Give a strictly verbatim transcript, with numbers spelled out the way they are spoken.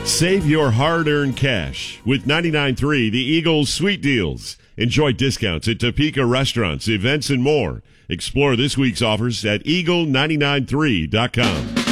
Save your hard-earned cash with ninety-nine point three The Eagles Sweet Deals. Enjoy discounts at Topeka restaurants, events, and more. Explore this week's offers at eagle nine nine three dot com.